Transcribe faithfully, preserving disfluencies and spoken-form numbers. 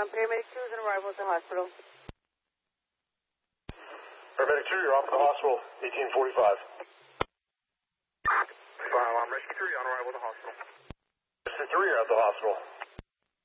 one, paramedic two is on arrival at the hospital. Paramedic two, you're off at the hospital, eighteen forty-five. Fire alarm, rescue three on arrival at the hospital. Rescue three, you're at the hospital.